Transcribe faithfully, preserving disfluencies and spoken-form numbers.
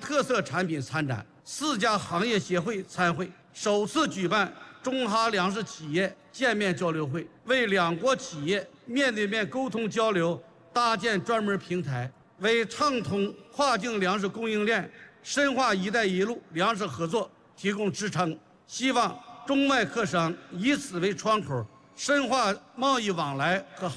特色产品参展，四家行业协会参会，首次举办中哈粮食企业见面交流会，为两国企业面对面沟通交流搭建专门平台，为畅通跨境粮食供应链、深化“一带一路”粮食合作提供支撑。希望中外客商以此为窗口，深化贸易往来和